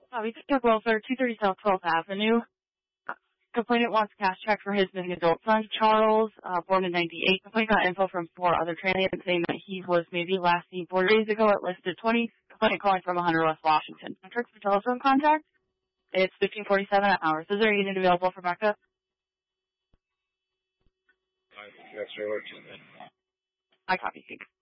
We took welfare, 230 South 12th Avenue. Complainant wants cash check for his missing adult son, Charles, born in 98. Complainant got info from 4 other transients saying that he was maybe last seen 4 days ago at listed 20. Complainant calling from 100 West Washington. Trick for telephone contact. It's 1547 hours. Is there a unit available for backup? I think that's very urgent. I copy.